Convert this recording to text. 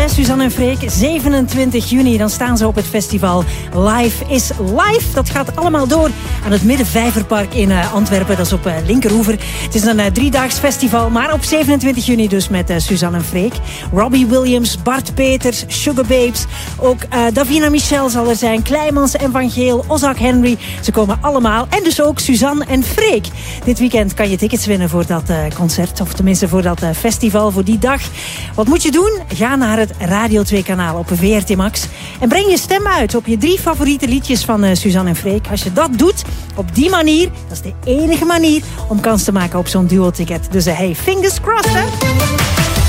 Suzanne en Freek. 27 juni, dan staan ze op het festival Live is Live. Dat gaat allemaal door aan het Middenvijverpark in Antwerpen. Dat is op Linkeroever. Het is een 3-daags festival, maar op 27 juni dus met Suzanne en Freek. Robbie Williams, Bart Peters, Sugar Babes. Ook Davina Michel zal er zijn. Kleimans en Van Geel, Ozak Henry. Ze komen allemaal. En dus ook Suzanne en Freek. Dit weekend kan je tickets winnen voor dat concert. Of tenminste voor dat festival, voor die dag. Wat moet je doen? Ga naar het Radio 2-kanaal op VRT Max. En breng je stem uit op je 3 favoriete liedjes van Suzanne en Freek. Als je dat doet, op die manier, dat is de enige manier om kans te maken op zo'n duo-ticket. Dus hey, fingers crossed, hè?